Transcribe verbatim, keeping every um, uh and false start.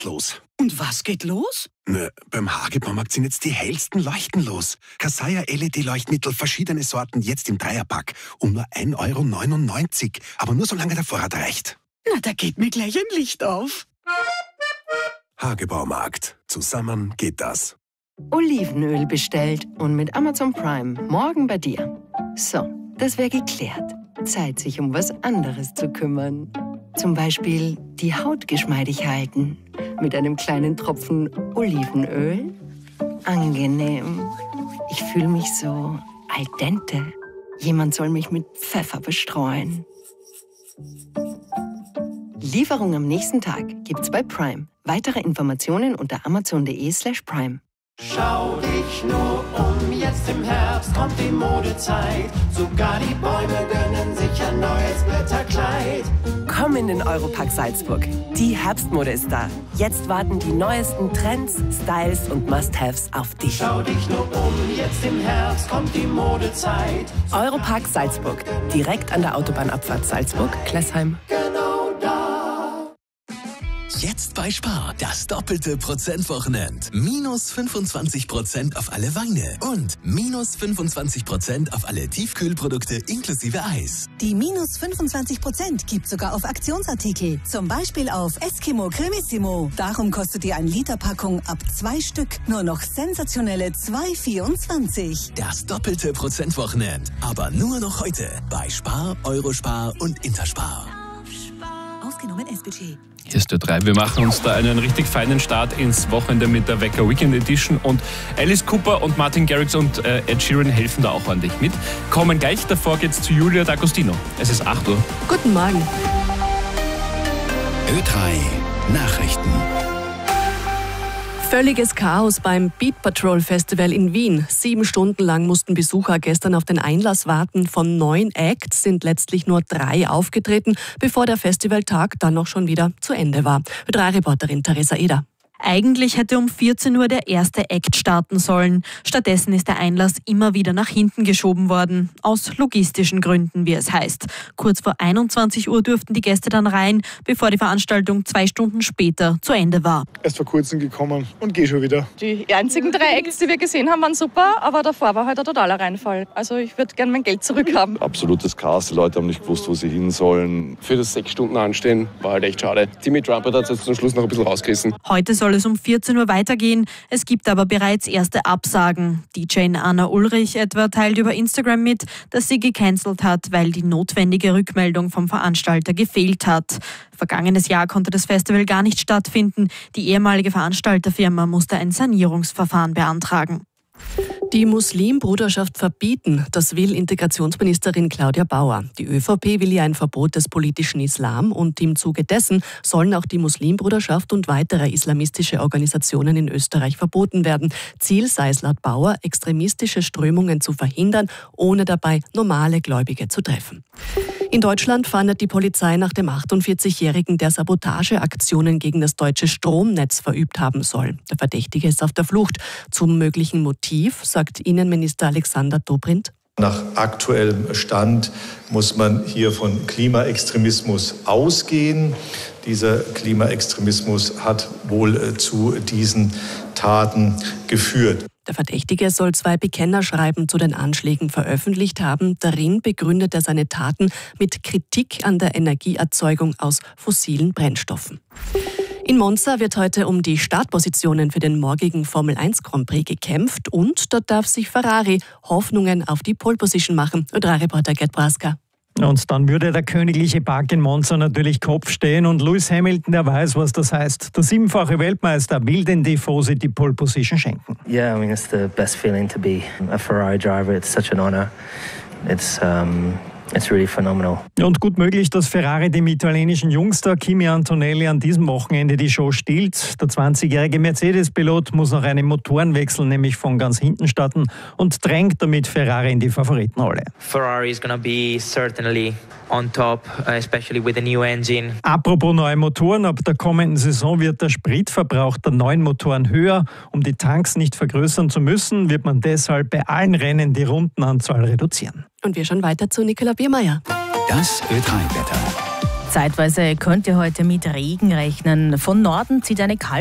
geht los. Und was geht los? Na, beim Hagebaumarkt sind jetzt die hellsten Leuchten los. Kasaya L E D-Leuchtmittel, verschiedene Sorten, jetzt im Dreierpack. Um nur ein Euro neunundneunzig. Aber nur solange der Vorrat reicht. Na, da geht mir gleich ein Licht auf. Hagebaumarkt. Zusammen geht das. Olivenöl bestellt und mit Amazon Prime morgen bei dir. So, das wäre geklärt. Zeit, sich um was anderes zu kümmern. Zum Beispiel die Haut geschmeidig halten. Mit einem kleinen Tropfen Olivenöl. Angenehm. Ich fühle mich so al dente. Jemand soll mich mit Pfeffer bestreuen. Lieferung am nächsten Tag gibt's bei Prime. Weitere Informationen unter amazon.de slash prime. Schau dich nur um, jetzt im Herbst kommt die Modezeit. Sogar die Bäume gönnen sich ein neues Blätterkleid. Komm in den Europack Salzburg. Die Herbstmode ist da. Jetzt warten die neuesten Trends, Styles und Must-Haves auf dich. Schau dich nur um, jetzt im Herbst kommt die Modezeit. Europack Salzburg. Direkt an der Autobahnabfahrt Salzburg-Klessheim. Genau da. Jetzt bei Spar, das doppelte Prozentwochenend. Minus fünfundzwanzig Prozent auf alle Weine und minus fünfundzwanzig Prozent auf alle Tiefkühlprodukte inklusive Eis. Die minus fünfundzwanzig Prozent gibt sogar auf Aktionsartikel. Zum Beispiel auf Eskimo Cremissimo. Darum kostet die ein Liter Packung ab zwei Stück nur noch sensationelle zwei Euro vierundzwanzig. Das doppelte Prozentwochenend. Aber nur noch heute bei Spar, Eurospar und Interspar. Ausgenommen S-Budget. Hier ist der drei. Wir machen uns da einen richtig feinen Start ins Wochenende mit der Wecker Weekend Edition und Alice Cooper und Martin Garrix und äh, Ed Sheeran helfen da auch ordentlich mit. Kommen gleich, davor geht's zu Julia D'Agostino. Es ist acht Uhr. Guten Morgen. Ö drei Nachrichten. Völliges Chaos beim Beat Patrol Festival in Wien. Sieben Stunden lang mussten Besucher gestern auf den Einlass warten. Von neun Acts sind letztlich nur drei aufgetreten, bevor der Festivaltag dann noch schon wieder zu Ende war. Ö drei Reporterin Theresa Eder. Eigentlich hätte um vierzehn Uhr der erste Act starten sollen. Stattdessen ist der Einlass immer wieder nach hinten geschoben worden. Aus logistischen Gründen, wie es heißt. Kurz vor einundzwanzig Uhr durften die Gäste dann rein, bevor die Veranstaltung zwei Stunden später zu Ende war. Erst vor kurzem gekommen und gehe schon wieder. Die einzigen drei Acts, die wir gesehen haben, waren super, aber davor war halt ein totaler Reinfall. Also ich würde gerne mein Geld zurückhaben. Absolutes Chaos, die Leute haben nicht gewusst, wo sie hin sollen. Für das sechs Stunden Anstehen war halt echt schade. Timmy Trumpet hat es jetzt zum Schluss noch ein bisschen rausgerissen. Heute soll es um vierzehn Uhr weitergehen. Es gibt aber bereits erste Absagen. D J Anna Ulrich etwa teilt über Instagram mit, dass sie gecancelt hat, weil die notwendige Rückmeldung vom Veranstalter gefehlt hat. Vergangenes Jahr konnte das Festival gar nicht stattfinden. Die ehemalige Veranstalterfirma musste ein Sanierungsverfahren beantragen. Die Muslimbruderschaft verbieten, das will Integrationsministerin Claudia Bauer. Die ÖVP will ja ein Verbot des politischen Islam und im Zuge dessen sollen auch die Muslimbruderschaft und weitere islamistische Organisationen in Österreich verboten werden. Ziel sei es laut Bauer, extremistische Strömungen zu verhindern, ohne dabei normale Gläubige zu treffen. In Deutschland fahndet die Polizei nach dem achtundvierzigjährigen, der Sabotageaktionen gegen das deutsche Stromnetz verübt haben soll. Der Verdächtige ist auf der Flucht. Zum möglichen Motiv sagt Innenminister Alexander Dobrindt: Nach aktuellem Stand muss man hier von Klimaextremismus ausgehen. Dieser Klimaextremismus hat wohl zu diesen Taten geführt. Der Verdächtige soll zwei Bekennerschreiben zu den Anschlägen veröffentlicht haben. Darin begründet er seine Taten mit Kritik an der Energieerzeugung aus fossilen Brennstoffen. In Monza wird heute um die Startpositionen für den morgigen Formel eins Grand Prix gekämpft und dort darf sich Ferrari Hoffnungen auf die Pole Position machen. Ö drei Reporter Gerd Braska. Und dann würde der königliche Park in Monza natürlich Kopf stehen und Lewis Hamilton, der weiß, was das heißt. Der siebenfache Weltmeister will den Tifosi die Pole Position schenken. Yeah, I mean it's the best feeling to be a Ferrari driver. It's such an honor. It's um It's really phenomenal. Und gut möglich, dass Ferrari dem italienischen Jungster Kimi Antonelli an diesem Wochenende die Show stiehlt. Der zwanzigjährige Mercedes-Pilot muss nach einem Motorenwechsel nämlich von ganz hinten starten und drängt damit Ferrari in die Favoritenrolle. Ferrari is going to be certainly on top, especially with the new engine. Apropos neue Motoren, ab der kommenden Saison wird der Spritverbrauch der neuen Motoren höher. Um die Tanks nicht vergrößern zu müssen, wird man deshalb bei allen Rennen die Rundenanzahl reduzieren. Und wir schauen weiter zu Nicola Biermeier. Das Ö drei Wetter. Zeitweise könnt ihr heute mit Regen rechnen. Von Norden zieht eine kalte